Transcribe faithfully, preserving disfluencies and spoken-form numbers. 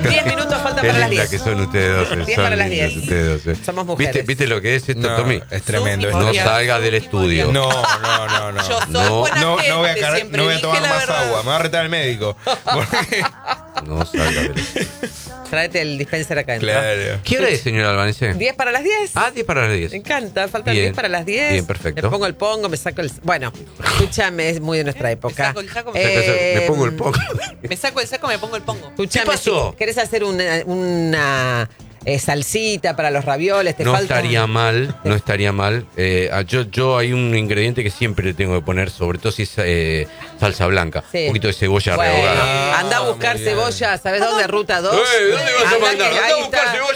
diez minutos faltan Qué para las linda diez. que son ustedes dos. diez son para las lindas diez. ustedes dos, eh. Somos mujeres. ¿Viste, ¿Viste lo que es esto, No, Tommy? es tremendo. No esto. salga del estudio. No, no, no, no. Yo soy No, buena No, gente, no voy a, cargar- siempre no voy a dije tomar la más verdad. agua, me va a retar el médico. Porque- No salga del estudio. Tráete el dispenser acá adentro. claro. ¿Qué hora es, señora Albanese? diez para las diez. Ah, diez para las diez. Me encanta, faltan Bien. diez para las diez. Bien, perfecto. Me pongo el pongo, me saco el... Bueno, escúchame, es muy de nuestra época. saco el saco, me Eh, Me pongo el poco. Me saco el saco, me pongo el pongo. Escúchame, ¿Qué pasó? si ¿querés hacer una, una eh, salsita para los ravioles? ¿Te No falta estaría un- mal, no estaría mal. Eh, a- yo, yo hay un ingrediente que siempre le tengo que poner, sobre todo si es eh, salsa blanca. Sí. Un poquito de cebolla Bueno, rehogada. anda a buscar Ah, muy bien. cebolla, ¿sabes dónde? Ruta dos. Eh, ¿dónde vas a Anda mandar? que Anda ahí a buscar está. cebolla